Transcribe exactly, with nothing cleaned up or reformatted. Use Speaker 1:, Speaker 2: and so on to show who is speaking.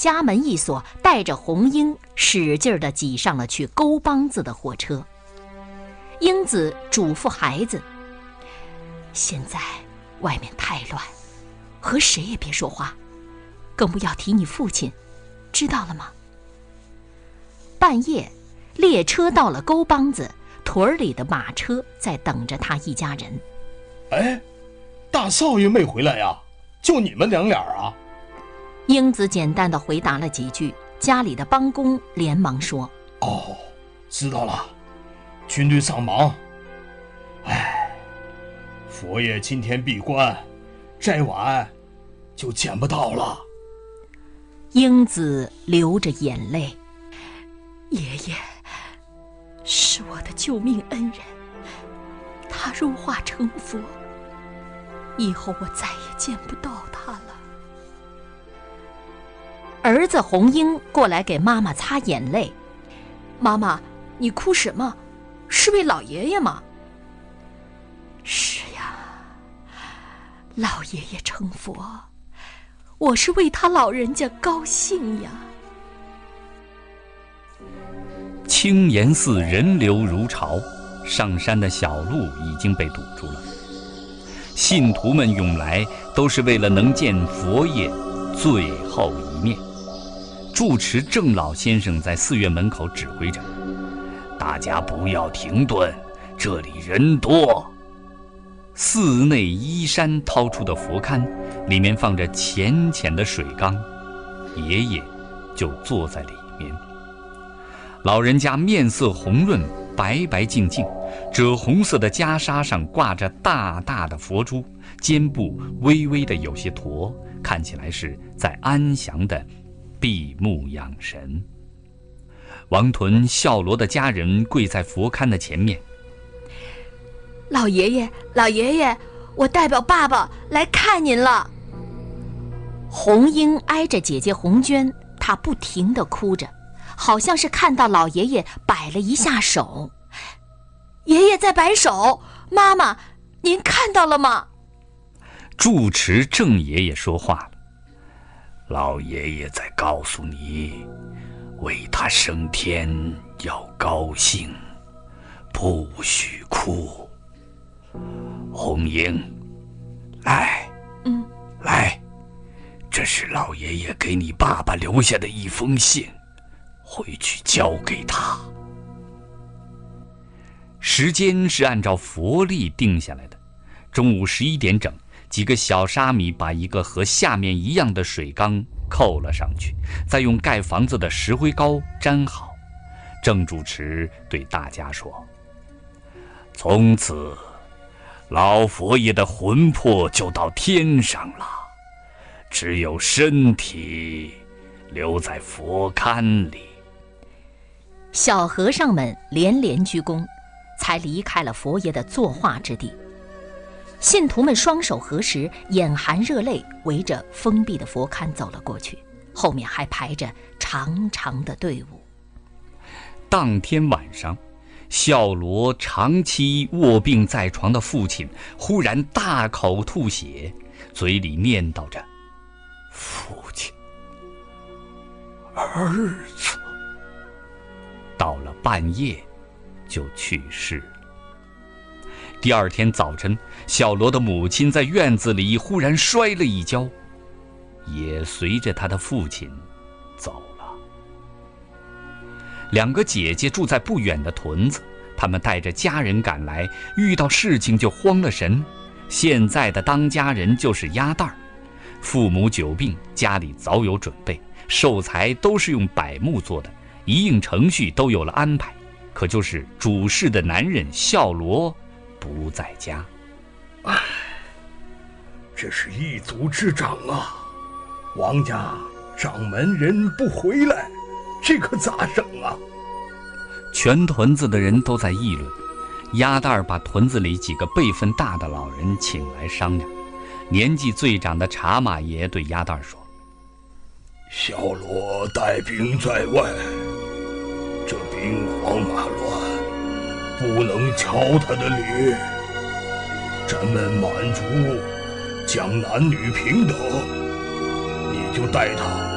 Speaker 1: 家门一锁，带着红英使劲地挤上了去沟帮子的火车。英子嘱咐孩子：现在外面太乱，和谁也别说话，更不要提你父亲，知道了吗？半夜，列车到了沟帮子，屯里的马车在等着他一家人。
Speaker 2: 哎，大少爷没回来呀？就你们娘俩啊？
Speaker 1: 英子简单地回答了几句，家里的帮工连忙说：
Speaker 2: 哦，知道了，军队上忙。哎，佛爷今天闭关，摘晚就见不到了。
Speaker 1: 英子流着眼泪：爷爷是我的救命恩人，他入化成佛，以后我再也见不到他了。儿子红英过来给妈妈擦眼泪：妈妈，你哭什么？是为老爷爷吗？是呀，老爷爷成佛，我是为他老人家高兴呀。
Speaker 3: 青岩寺人流如潮，上山的小路已经被堵住了。信徒们涌来，都是为了能见佛爷最后一面。住持郑老先生在寺院门口指挥着：大家不要停顿，这里人多。寺内依山掏出的佛龛，里面放着浅浅的水缸，爷爷就坐在里面。老人家面色红润，白白净净，赭红色的袈裟上挂着大大的佛珠，肩部微微的有些驼，看起来是在安详的闭目养神。王屯、孝罗的家人跪在佛龛的前面：
Speaker 1: 老爷爷，老爷爷，我代表爸爸来看您了。红英挨着姐姐红娟，她不停地哭着，好像是看到老爷爷摆了一下手。爷爷在摆手，妈妈，您看到了吗？
Speaker 3: 住持郑爷爷说话了：老爷爷在告诉你，为他升天要高兴，不许哭。红英，来，
Speaker 1: 嗯，
Speaker 3: 来，这是老爷爷给你爸爸留下的一封信，回去交给他。时间是按照佛历定下来的，中午十一点整，几个小沙弥把一个和下面一样的水缸扣了上去，再用盖房子的石灰膏粘好。郑主持对大家说：从此老佛爷的魂魄就到天上了，只有身体留在佛龛里。
Speaker 1: 小和尚们连连鞠躬，才离开了佛爷的坐化之地。信徒们双手合十，眼含热泪，围着封闭的佛龛走了过去，后面还排着长长的队伍。
Speaker 3: 当天晚上，孝罗长期卧病在床的父亲忽然大口吐血，嘴里念叨着：父亲，儿子。到了半夜就去世了。第二天早晨，小罗的母亲在院子里忽然摔了一跤，也随着他的父亲走了。两个姐姐住在不远的屯子，他们带着家人赶来，遇到事情就慌了神。现在的当家人就是鸭蛋儿，父母久病，家里早有准备，寿材都是用柏木做的，一应程序都有了安排。可就是主事的男人孝罗不在家。
Speaker 2: 唉，这是一族之长啊，王家掌门人不回来，这可咋整啊？
Speaker 3: 全屯子的人都在议论。鸭蛋儿把屯子里几个辈分大的老人请来商量。年纪最长的茶马爷对鸭蛋儿说：
Speaker 2: 小罗带兵在外，这兵荒马乱，不能瞧他的理。咱们满族讲男女平等，你就带他